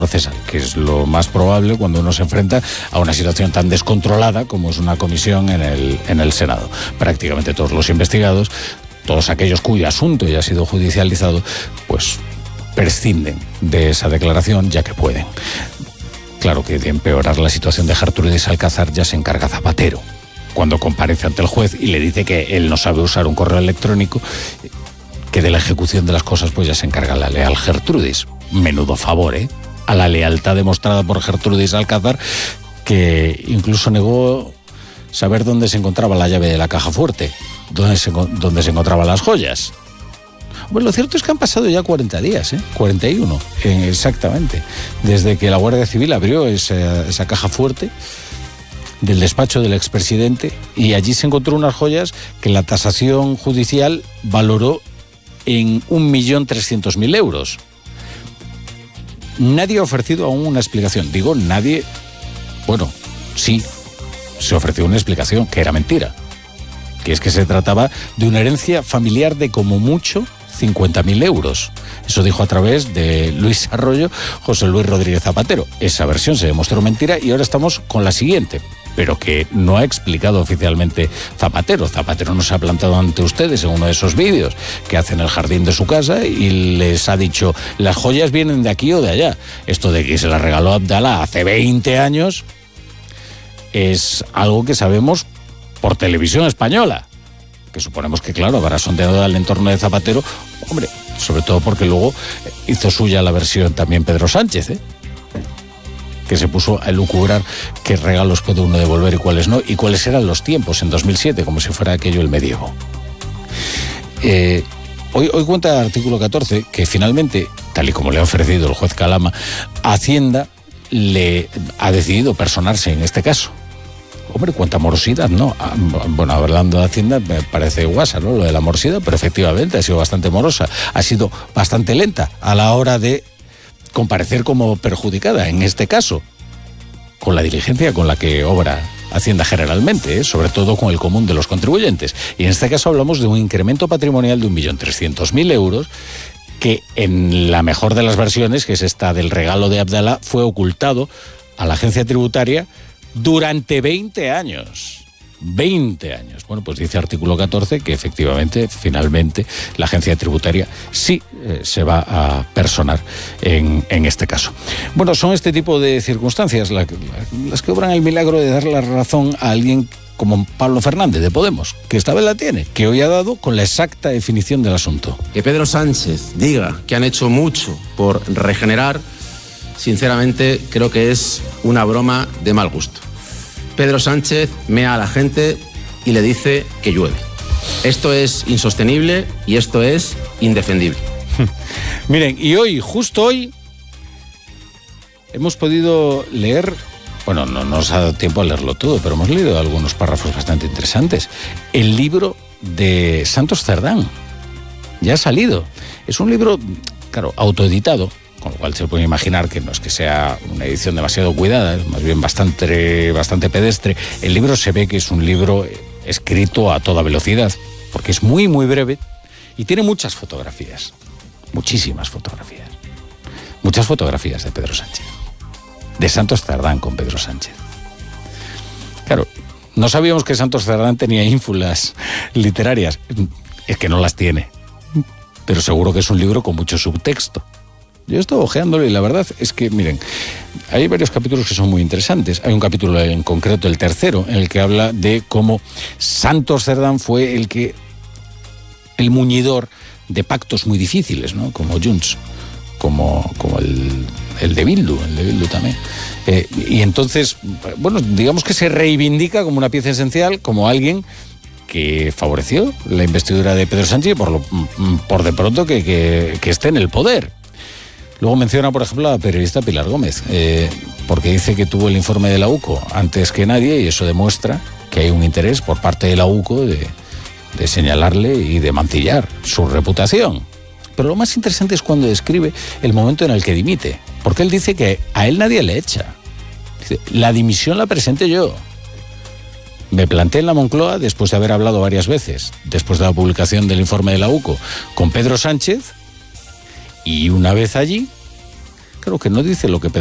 procesal, que es lo más probable cuando uno se enfrenta a una situación tan descontrolada como es una comisión en el Senado. Prácticamente todos los investigados, todos aquellos cuyo asunto ya ha sido judicializado, pues prescinden de esa declaración ya que pueden. Claro que de empeorar la situación de Gertrudis Alcázar ya se encarga Zapatero, cuando comparece ante el juez y le dice que él no sabe usar un correo electrónico, que de la ejecución de las cosas pues ya se encarga la leal Gertrudis. Menudo favor, a la lealtad demostrada por Gertrudis Alcázar, que incluso negó saber dónde se encontraba la llave de la caja fuerte, dónde se encontraban las joyas. Bueno, lo cierto es que han pasado ya 40 días, 41 exactamente, desde que la Guardia Civil abrió esa caja fuerte del despacho del expresidente, y allí se encontró unas joyas que la tasación judicial valoró en 1.300.000 euros. Nadie ha ofrecido aún una explicación. Digo, nadie... Bueno, sí, se ofreció una explicación, que era mentira. Que es que se trataba de una herencia familiar de como mucho 50.000 euros. Eso dijo a través de Luis Arroyo José Luis Rodríguez Zapatero. Esa versión se demostró mentira y ahora estamos con la siguiente, pero que no ha explicado oficialmente Zapatero. Zapatero nos ha plantado ante ustedes en uno de esos vídeos que hace en el jardín de su casa y les ha dicho, las joyas vienen de aquí o de allá. Esto de que se las regaló Abdala hace 20 años es algo que sabemos por Televisión Española, que suponemos que, claro, habrá sondeado al entorno de Zapatero, hombre, sobre todo porque luego hizo suya la versión también Pedro Sánchez, que se puso a elucubrar qué regalos puede uno devolver y cuáles no, y cuáles eran los tiempos en 2007, como si fuera aquello el medievo. Hoy cuenta el artículo 14 que finalmente, tal y como le ha ofrecido el juez Calama, Hacienda le ha decidido personarse en este caso. Hombre, cuánta morosidad, ¿no? Bueno, hablando de Hacienda, me parece guasa, ¿no? Lo de la morosidad, pero efectivamente ha sido bastante morosa, ha sido bastante lenta a la hora de comparecer como perjudicada, en este caso, con la diligencia con la que obra Hacienda generalmente, sobre todo con el común de los contribuyentes. Y en este caso hablamos de un incremento patrimonial de 1.300.000 euros, que en la mejor de las versiones, que es esta del regalo de Abdala, fue ocultado a la agencia tributaria durante 20 años. 20 años. Bueno, pues dice artículo 14 que efectivamente, finalmente, la agencia tributaria sí se va a personar en este caso. Bueno, son este tipo de circunstancias las que obran el milagro de dar la razón a alguien como Pablo Fernández de Podemos, que esta vez la tiene, que hoy ha dado con la exacta definición del asunto. Que Pedro Sánchez diga que han hecho mucho por regenerar, sinceramente creo que es una broma de mal gusto. Pedro Sánchez mea a la gente y le dice que llueve. Esto es insostenible y esto es indefendible. Miren, y hoy, justo hoy, hemos podido leer, bueno, no nos ha dado tiempo a leerlo todo, pero hemos leído algunos párrafos bastante interesantes. El libro de Santos Cerdán ya ha salido. Es un libro, claro, autoeditado, con lo cual se puede imaginar que no es que sea una edición demasiado cuidada, es más bien bastante pedestre. El libro se ve que es un libro escrito a toda velocidad, porque es muy, muy breve y tiene muchas fotografías, muchísimas fotografías. Muchas fotografías de Pedro Sánchez, de Santos Cerdán con Pedro Sánchez. Claro, no sabíamos que Santos Cerdán tenía ínfulas literarias, es que no las tiene, pero seguro que es un libro con mucho subtexto. Yo he estado ojeándolo y la verdad es que, miren, hay varios capítulos que son muy interesantes. Hay un capítulo en concreto, el tercero, en el que habla de cómo Santos Cerdán fue el muñidor de pactos muy difíciles, ¿no? Como Junts, como el de Bildu también. Y entonces, bueno, digamos que se reivindica como una pieza esencial, como alguien que favoreció la investidura de Pedro Sánchez por de pronto que esté en el poder. Luego menciona, por ejemplo, a la periodista Pilar Gómez, porque dice que tuvo el informe de la UCO antes que nadie y eso demuestra que hay un interés por parte de la UCO de señalarle y de mancillar su reputación. Pero lo más interesante es cuando describe el momento en el que dimite, porque él dice que a él nadie le echa. Dice, la dimisión la presenté yo. Me planté en la Moncloa después de haber hablado varias veces, después de la publicación del informe de la UCO, con Pedro Sánchez. Y una vez allí, Creo que no dice lo que